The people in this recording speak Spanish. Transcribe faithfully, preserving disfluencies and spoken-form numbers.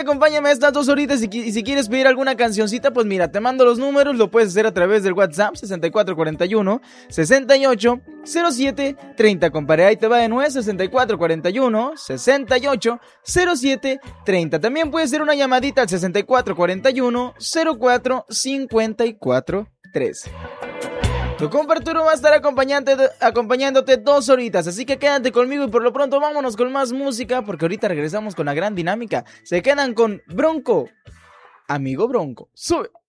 acompáñame estas dos horitas y, y si quieres pedir alguna cancioncita, pues mira, te mando los números, lo puedes hacer a través del WhatsApp sesenta y cuatro cuarenta y uno, sesenta y ocho, cero siete treinta, compadre, ahí te va de nuevo, sesenta y cuatro cuarenta y uno, sesenta y ocho, cero siete treinta. También puede ser una llamadita al sesenta y cuatro cuarenta y uno, cero cuatro cincuenta y cuatro trece. Tu compa Arturo va a estar acompañándote, acompañándote dos horitas, así que quédate conmigo y por lo pronto vámonos con más música, porque ahorita regresamos con la gran dinámica. Se quedan con Bronco, amigo Bronco. Sube.